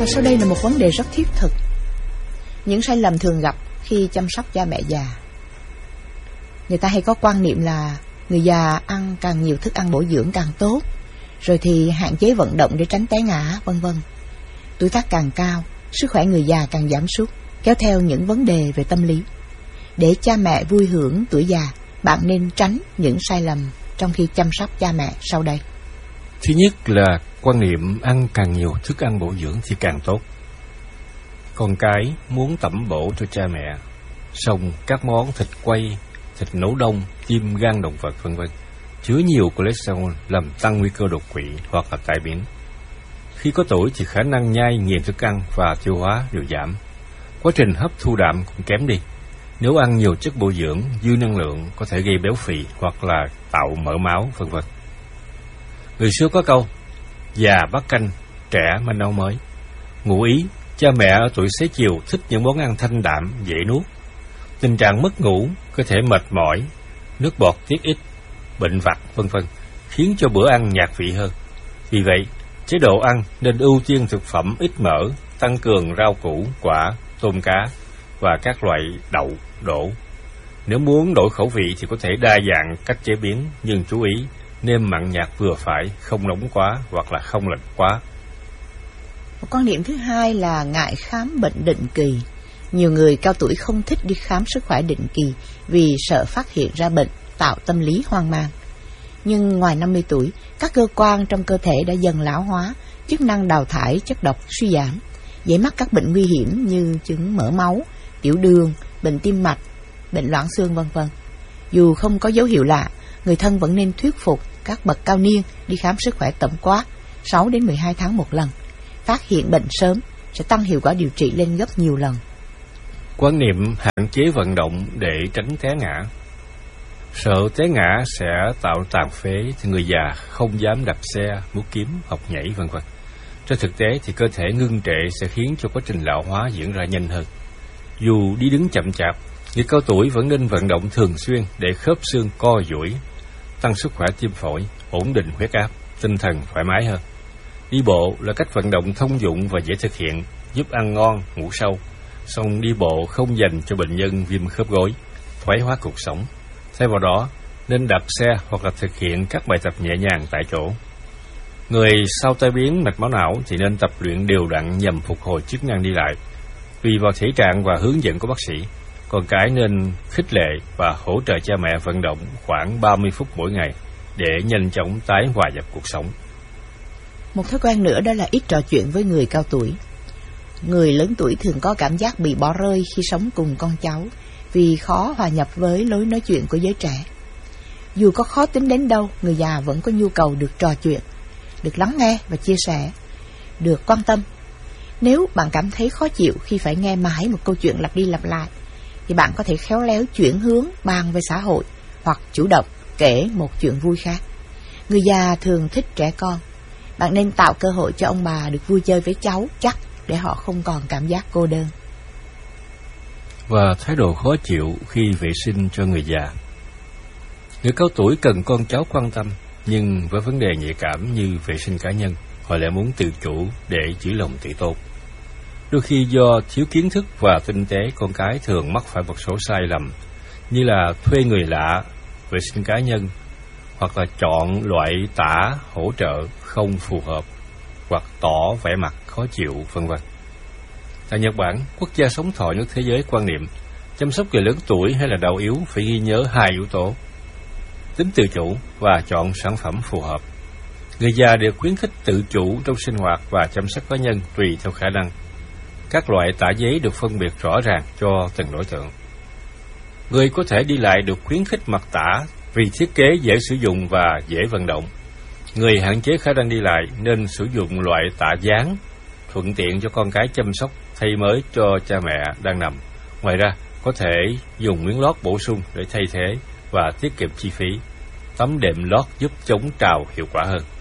Và sau đây là một vấn đề rất thiết thực. Những sai lầm thường gặp khi chăm sóc cha mẹ già. Người ta hay có quan niệm là người già ăn càng nhiều thức ăn bổ dưỡng càng tốt, rồi thì hạn chế vận động để tránh té ngã, vân vân. Tuổi tác càng cao, sức khỏe người già càng giảm sút, kéo theo những vấn đề về tâm lý. Để cha mẹ vui hưởng tuổi già, bạn nên tránh những sai lầm trong khi chăm sóc cha mẹ sau đây. Thứ nhất là quan niệm ăn càng nhiều thức ăn bổ dưỡng thì càng tốt. Con cái muốn tẩm bổ cho cha mẹ, song các món thịt quay, thịt nấu đông, tim gan động vật v.v. chứa nhiều cholesterol làm tăng nguy cơ đột quỵ hoặc là tai biến. Khi có tuổi thì khả năng nhai nghiền thức ăn và tiêu hóa đều giảm. Quá trình hấp thu đạm cũng kém đi. Nếu ăn nhiều chất bổ dưỡng, dư năng lượng có thể gây béo phì hoặc là tạo mỡ máu v.v. Người xưa có câu, già bắt canh, trẻ manh áo mới. Ngụ ý, cha mẹ ở tuổi xế chiều thích những món ăn thanh đạm, dễ nuốt. Tình trạng mất ngủ, cơ thể mệt mỏi, nước bọt tiết ít, bệnh vặt v.v. khiến cho bữa ăn nhạt vị hơn. Vì vậy, chế độ ăn nên ưu tiên thực phẩm ít mỡ, tăng cường rau củ, quả, tôm cá và các loại đậu, đỗ. Nếu muốn đổi khẩu vị thì có thể đa dạng cách chế biến, nhưng chú ý nêm mặn nhạt vừa phải, không nóng quá hoặc là không lạnh quá. Một quan điểm thứ hai là ngại khám bệnh định kỳ. Nhiều người cao tuổi không thích đi khám sức khỏe định kỳ vì sợ phát hiện ra bệnh, tạo tâm lý hoang mang. Nhưng ngoài 50 tuổi, các cơ quan trong cơ thể đã dần lão hóa, chức năng đào thải chất độc suy giảm, dễ mắc các bệnh nguy hiểm như chứng mỡ máu, tiểu đường, bệnh tim mạch, bệnh loãng xương v.v. Dù không có dấu hiệu lạ, người thân vẫn nên thuyết phục các bậc cao niên đi khám sức khỏe tổng quát 6 đến 12 tháng một lần. Phát hiện bệnh sớm sẽ tăng hiệu quả điều trị lên gấp nhiều lần. Quan niệm hạn chế vận động để tránh té ngã. Sợ té ngã sẽ tạo tàn phế thì người già không dám đạp xe, múa kiếm, học nhảy v.v. Trên thực tế thì cơ thể ngưng trệ sẽ khiến cho quá trình lão hóa diễn ra nhanh hơn. Dù đi đứng chậm chạp, người cao tuổi vẫn nên vận động thường xuyên để khớp xương co duỗi, tăng sức khỏe tim phổi, ổn định huyết áp, tinh thần thoải mái hơn. Đi bộ là cách vận động thông dụng và dễ thực hiện, giúp ăn ngon, ngủ sâu. Song đi bộ không dành cho bệnh nhân viêm khớp gối, thoái hóa cột sống. Thay vào đó, nên đạp xe hoặc là thực hiện các bài tập nhẹ nhàng tại chỗ. Người sau tai biến mạch máu não thì nên tập luyện đều đặn nhằm phục hồi chức năng đi lại. Tùy vào thể trạng và hướng dẫn của bác sĩ, con cái nên khích lệ và hỗ trợ cha mẹ vận động khoảng 30 phút mỗi ngày để nhanh chóng tái hòa nhập cuộc sống. Một thói quen nữa đó là ít trò chuyện với người cao tuổi. Người lớn tuổi thường có cảm giác bị bỏ rơi khi sống cùng con cháu vì khó hòa nhập với lối nói chuyện của giới trẻ. Dù có khó tính đến đâu, người già vẫn có nhu cầu được trò chuyện, được lắng nghe và chia sẻ, được quan tâm. Nếu bạn cảm thấy khó chịu khi phải nghe mãi một câu chuyện lặp đi lặp lại, thì bạn có thể khéo léo chuyển hướng bàn về xã hội hoặc chủ động kể một chuyện vui khác. Người già thường thích trẻ con. Bạn nên tạo cơ hội cho ông bà được vui chơi với cháu chắc để họ không còn cảm giác cô đơn. Và thái độ khó chịu khi vệ sinh cho người già. Người cao tuổi cần con cháu quan tâm, nhưng với vấn đề nhạy cảm như vệ sinh cá nhân, họ lại muốn tự chủ để giữ lòng tự tôn. Đôi khi do thiếu kiến thức và tinh tế, con cái thường mắc phải một số sai lầm như là thuê người lạ vệ sinh cá nhân, hoặc là chọn loại tã hỗ trợ không phù hợp, hoặc tỏ vẻ mặt khó chịu v.v. Tại Nhật Bản, quốc gia sống thọ nhất thế giới, quan niệm chăm sóc người lớn tuổi hay là đau yếu phải ghi nhớ hai yếu tố: tính tự chủ và chọn sản phẩm phù hợp. Người già được khuyến khích tự chủ trong sinh hoạt và chăm sóc cá nhân tùy theo khả năng. Các loại tã giấy được phân biệt rõ ràng cho từng đối tượng. Người có thể đi lại được khuyến khích mặc tã vì thiết kế dễ sử dụng và dễ vận động. Người hạn chế khả năng đi lại nên sử dụng loại tã dán, thuận tiện cho con cái chăm sóc thay mới cho cha mẹ đang nằm. Ngoài ra, có thể dùng miếng lót bổ sung để thay thế và tiết kiệm chi phí. Tấm đệm lót giúp chống trào hiệu quả hơn.